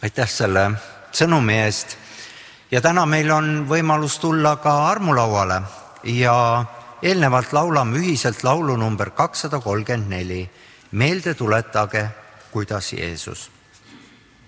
Aitäh selle sõnumi eest. Ja täna meil on võimalus tulla ka armulauale ja eelnevalt laulame ühiselt laulu number 234. Meelde tuletage, kuidas Jeesus.